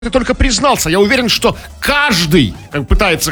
ты только признался. Я уверен, что каждый пытается,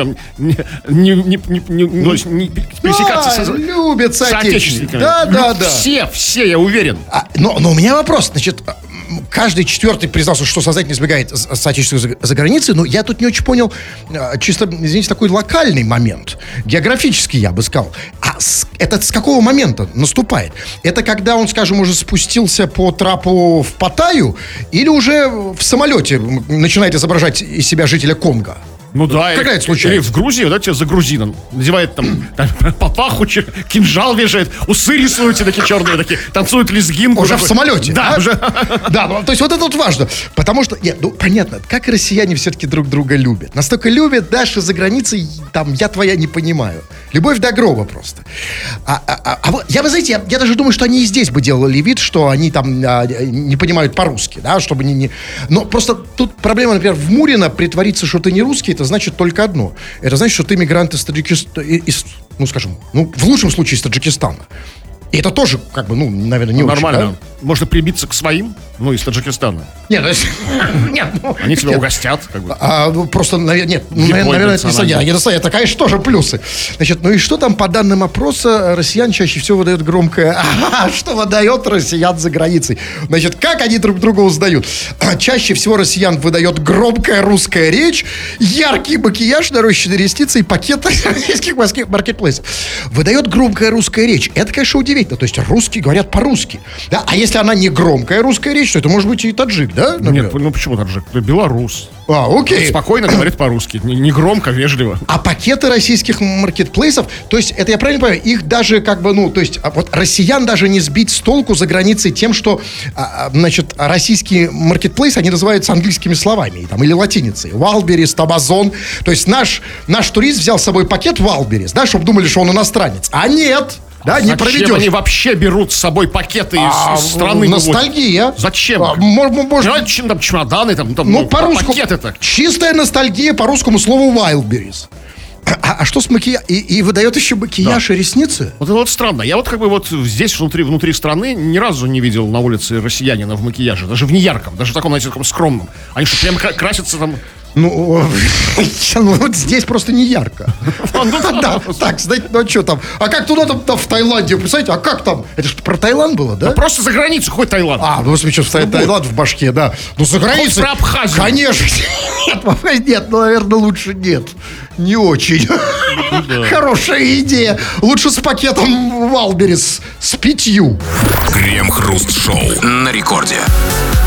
пересекаться любят соотечественниками. Да. Все, я уверен. Но у меня вопрос, значит, каждый четвертый признался, что сознательно избегает соотечественников за границей, но я тут не очень понял, чисто, извините, такой локальный момент, географический, я бы сказал. Это с какого момента наступает? Это когда он, скажем, уже спустился по трапу в Паттайю или уже в самолете начинает изображать из себя жителя Конго? Ну да, когда это случается? Или в Грузии, да, тебя за грузином надевает там папаху, кинжал вешает, усы рисуют такие черные, такие, танцуют лезгинку. Уже в самолете? Да, уже. Да, ну, то есть вот это вот важно. Потому что, понятно, как россияне все-таки друг друга любят. Настолько любят, да, что за границей, там, я твоя не понимаю. Любовь до гроба просто. Вы знаете, я даже думаю, что они и здесь бы делали вид, что они там не понимают по-русски, да, чтобы не... Но просто тут проблема, например, в Мурино притвориться, что ты не русский, это значит только одно. Это значит, что ты мигрант из Таджикистана, в лучшем случае из Таджикистана. И это тоже, наверное, не нормально. очень, да? Можно прибиться к своим, из Таджикистана. Нет, они тебя угостят, просто, наверное, это это, конечно, тоже плюсы. Значит, и что там по данным опроса, россиян чаще всего выдают громкое что выдает россиян за границей? Значит, как они друг друга узнают? Чаще всего россиян выдает громкая русская речь, яркий макияж, нарощенные ресницы и пакет российских маркетплейсов. Выдает громкая русская речь. Это, конечно, удивительно. То есть русские говорят по-русски. Да? А если она не громкая русская речь, то это может быть и таджик, да? Например? Нет, почему таджик? Это белорус. Окей. Спокойно говорит по-русски, не громко, вежливо. А пакеты российских маркетплейсов, то есть, это я правильно понимаю, их даже вот россиян даже не сбить с толку за границей тем, что, российские маркетплейсы, они называются английскими словами, или латиницей. Wildberries, Amazon. То есть, наш турист взял с собой пакет Wildberries, да, чтобы думали, что он иностранец. А нет! Да, не проведешь. Зачем они вообще берут с собой пакеты из страны? Ностальгия. Зачем? Может, там чемоданы, по-русски. Пакеты-то. Чистая ностальгия по русскому слову Wildberries. А что с макияжем? И выдает еще макияж и ресницы? Вот это вот странно. Я здесь, внутри страны, ни разу не видел на улице россиянина в макияже. Даже в неярком, даже в таком, таком скромном. Они что, прям красятся там... вот здесь просто не ярко. Так, знаете, что там? А как туда там в Таиланде, представляете? А как там? Это что, про Таиланд было, да? Просто за границу, хоть Таиланд. Что стоит Таиланд в башке, да. За границей. Про Абхазию. Конечно. Нет, наверное, лучше нет. Не очень. Хорошая идея. Лучше с пакетом Wildberries с 5. Крем-хруст-шоу на рекорде.